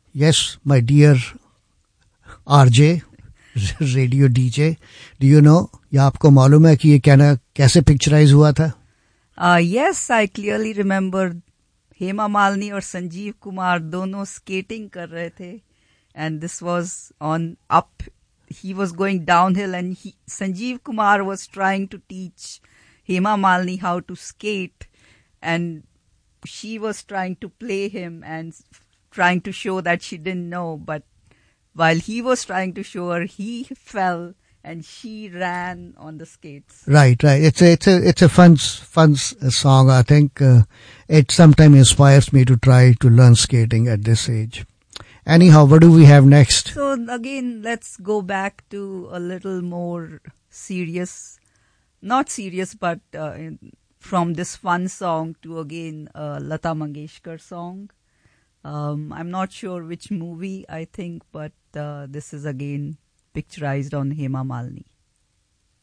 Yes, my dear RJ, radio DJ, do you know, या आपको मालूम है कि ये कहना कैसे पिक्चराइज हुआ था? Yes, I clearly remember Hema Malini और संजीव कुमार दोनों skating कर रहे थे, and this was on up. He was going downhill, and Sanjeev Kumar was trying to teach Hema Malini how to skate, and she was trying to play him and trying to show that she didn't know. But while he was trying to show her, he fell and she ran on the skates. Right. It's a fun song. I think it sometimes inspires me to try to learn skating at this age. Anyhow, what do we have next? So again, let's go back to a little more serious, not serious, but from this fun song to again a Lata Mangeshkar song. I'm not sure which movie, I think, but this is again picturized on Hema Malini.